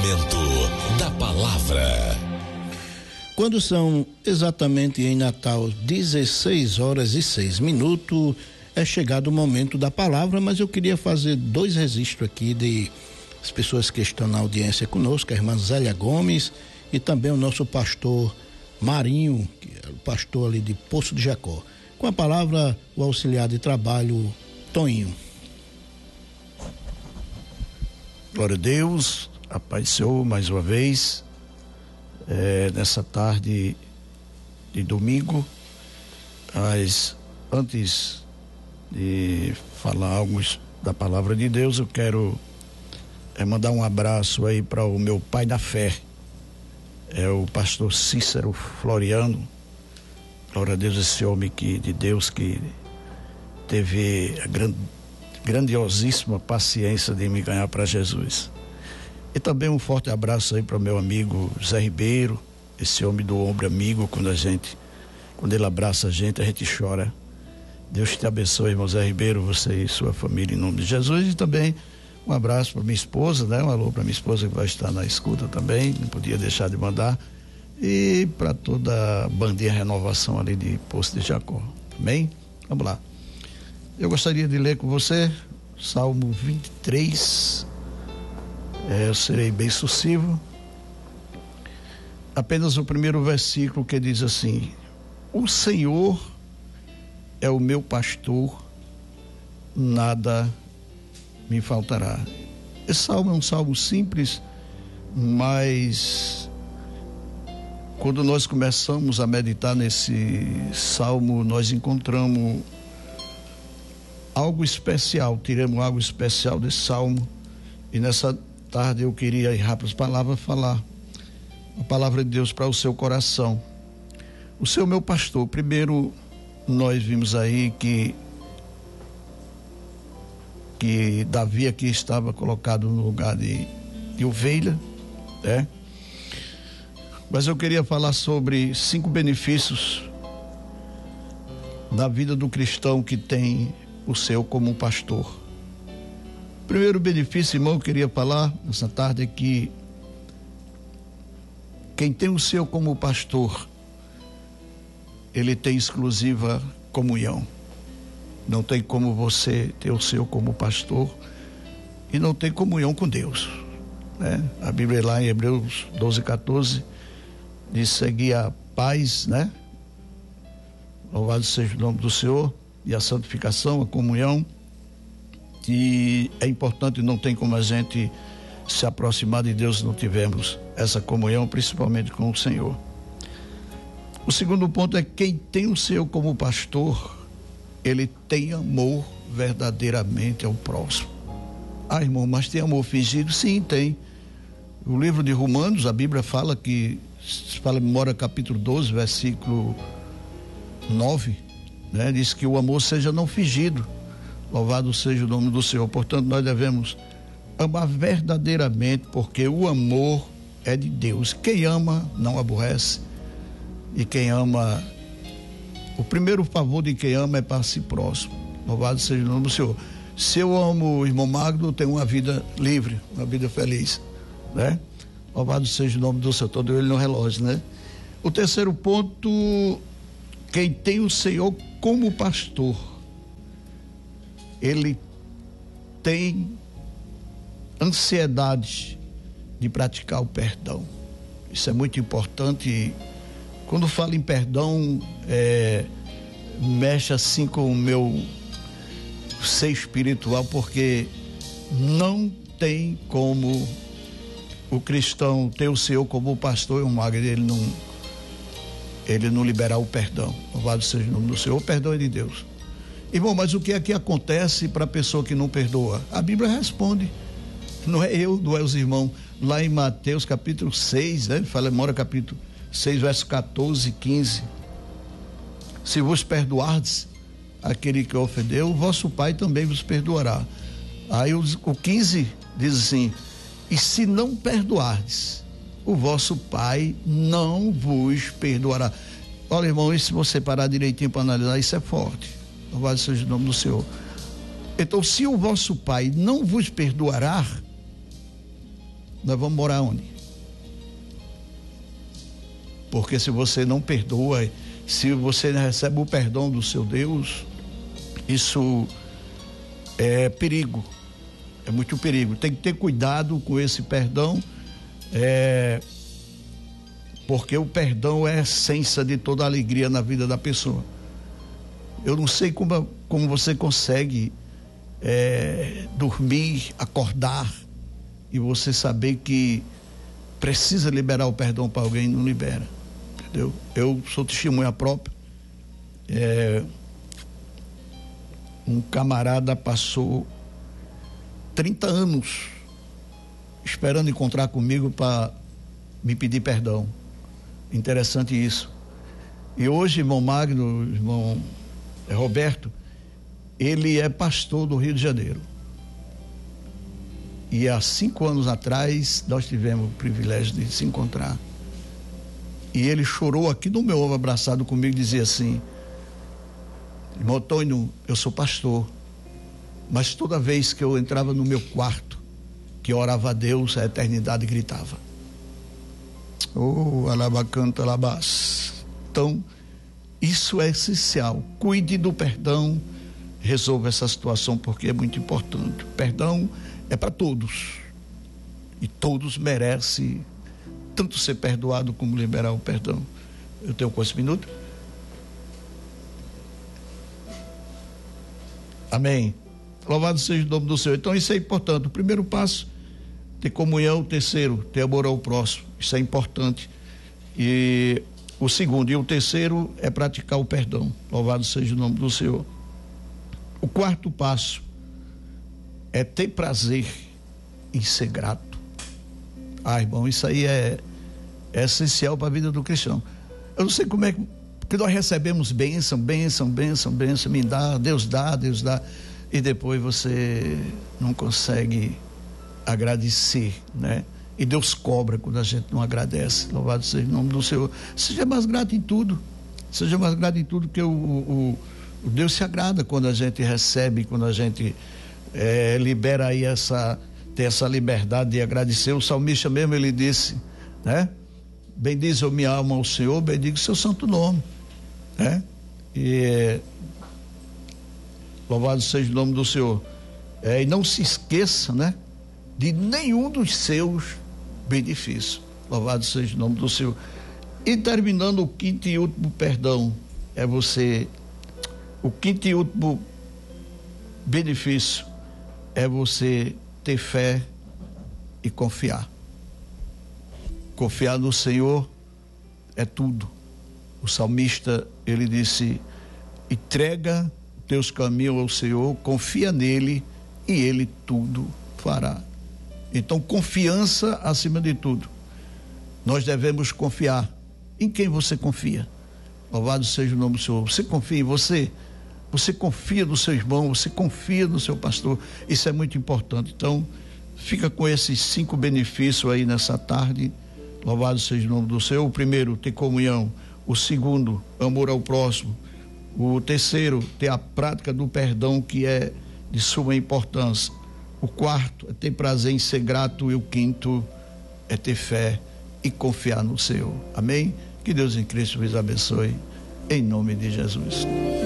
momento da palavra. Quando são exatamente em Natal 16h06, é chegado o momento da palavra, mas eu queria fazer 2 registros aqui de as pessoas que estão na audiência conosco, a irmã Zélia Gomes e também o nosso pastor Marinho, que é o pastor ali de Poço de Jacó. Com a palavra, o auxiliar de trabalho Toninho. Glória a Deus, a paz do Senhor mais uma vez, nessa tarde de domingo. Mas antes de falar algo da palavra de Deus, eu quero mandar um abraço aí para o meu pai da fé, o pastor Cícero Floriano. Glória a Deus, esse homem de Deus que teve a grandiosíssima paciência de me ganhar para Jesus. E também um forte abraço aí para o meu amigo Zé Ribeiro, esse homem do ombro amigo. Quando ele abraça a gente chora. Deus te abençoe, irmão Zé Ribeiro, você e sua família, em nome de Jesus. E também um abraço para minha esposa, um alô para minha esposa que vai estar na escuta também, não podia deixar de mandar. E para toda a bandinha Renovação ali de Poço de Jacó. Amém? Vamos lá. Eu gostaria de ler com você Salmo 23. Eu serei bem sucinto. Apenas o primeiro versículo, que diz assim: o Senhor é o meu pastor, nada me faltará. Esse salmo é um salmo simples, mas quando nós começamos a meditar nesse salmo, nós encontramos algo especial, tiramos algo especial desse salmo. E nessa tarde eu queria ir rápido as palavras, falar a palavra de Deus para o seu coração. O Senhor meu pastor. Primeiro, nós vimos aí que Davi aqui estava colocado no lugar de ovelha, né? Mas eu queria falar sobre 5 benefícios da vida do cristão que tem o Senhor como pastor. O primeiro benefício, irmão, eu queria falar nessa tarde é que quem tem o Senhor como pastor, ele tem exclusiva comunhão. Não tem como você ter o Senhor como pastor e não ter comunhão com Deus, né? A Bíblia lá em Hebreus 12:14 diz: seguir a paz, né? Louvado seja o nome do Senhor, e a santificação, a comunhão. E é importante, não tem como a gente se aproximar de Deus se não tivermos essa comunhão, principalmente com o Senhor. O segundo ponto é: quem tem o Senhor como pastor, ele tem amor verdadeiramente ao próximo. Ah, irmão, mas tem amor fingido? Sim, tem. O livro de Romanos, a Bíblia fala que, se fala em memória, capítulo 12, versículo 9, né? Diz que o amor seja não fingido. Louvado seja o nome do Senhor. Portanto, nós devemos amar verdadeiramente, porque o amor é de Deus. Quem ama não aborrece, e quem ama, o primeiro favor de quem ama é para si próximo. Louvado seja o nome do Senhor. Se eu amo o irmão Magno, eu tenho uma vida livre, uma vida feliz, né? Louvado seja o nome do Senhor. Todo ele no relógio, né? O terceiro ponto: quem tem o Senhor como pastor, ele tem ansiedade de praticar o perdão. Isso é muito importante. Quando falo em perdão, mexe assim com o meu ser espiritual, porque não tem como o cristão ter o Senhor como pastor e um magro, ele não liberar o perdão. Louvado seja o nome do Senhor. O perdão é de Deus. Irmão, mas o que é que acontece para a pessoa que não perdoa? A Bíblia responde. Não é eu, não é os irmãos. Lá em Mateus capítulo 6, né? Ele fala, memória capítulo 6, verso 14 e 15. Se vos perdoardes aquele que ofendeu, o vosso Pai também vos perdoará. Aí o 15 diz assim: e se não perdoardes, o vosso Pai não vos perdoará. Olha, irmão, e se você parar direitinho para analisar, isso é forte. Louvado seja o nome do Senhor. Então, se o vosso Pai não vos perdoará, nós vamos morar onde? Porque se você não perdoa, se você não recebe o perdão do seu Deus, isso é perigo, é muito perigo. Tem que ter cuidado com esse perdão, porque o perdão é a essência de toda a alegria na vida da pessoa. Eu não sei como você consegue dormir, acordar e você saber que precisa liberar o perdão para alguém e não libera, entendeu? Eu sou testemunha própria. Um camarada passou 30 anos esperando encontrar comigo para me pedir perdão. Interessante isso. E hoje, irmão Magno, irmão Roberto, ele é pastor do Rio de Janeiro. E há 5 anos atrás, nós tivemos o privilégio de se encontrar. E ele chorou aqui no meu ombro, abraçado comigo, e dizia assim: irmão Antônio, eu sou pastor, mas toda vez que eu entrava no meu quarto, que eu orava a Deus, a eternidade gritava. Oh, alabacanta, alabás. Então, isso é essencial. Cuide do perdão, resolva essa situação, porque é muito importante. Perdão é para todos. E todos merecem tanto ser perdoado como liberar o perdão. Eu tenho quantos minutos? Amém. Louvado seja o nome do Senhor. Então isso é importante. O primeiro passo, ter comunhão. O terceiro, ter amor ao próximo. Isso é importante. E o segundo e o terceiro é praticar o perdão. Louvado seja o nome do Senhor. O quarto passo é ter prazer em ser grato. Irmão, isso aí é essencial para a vida do cristão. Eu não sei como é que nós recebemos bênção, me dá, Deus dá, e depois você não consegue agradecer, né? E Deus cobra quando a gente não agradece. Louvado seja o nome do Senhor. Seja mais grato em tudo, porque o Deus se agrada quando a gente recebe, quando a gente libera aí tem essa liberdade de agradecer. O salmista mesmo, ele disse, né? Bendize a minha alma ao Senhor, bendiga o seu santo nome, né? E louvado seja o nome do Senhor. E não se esqueça, né, de nenhum dos seus benefícios. Louvado seja o nome do Senhor. E terminando, o quinto e último perdão o quinto e último benefício é você ter fé e confiar. Confiar no Senhor é tudo. O salmista, ele disse: entrega teus caminhos ao Senhor, confia nele e ele tudo fará. Então, confiança acima de tudo. Nós devemos confiar. Em quem você confia? Louvado seja o nome do Senhor. Você confia em você? Você confia no seu irmão? Você confia no seu pastor? Isso é muito importante. Então, fica com esses 5 benefícios aí nessa tarde. Louvado seja o nome do Senhor. O primeiro, ter comunhão. O segundo, amor ao próximo. O terceiro, ter a prática do perdão, que é de suma importância. O quarto é ter prazer em ser grato. E o quinto é ter fé e confiar no Senhor. Amém? Que Deus em Cristo vos abençoe, em nome de Jesus.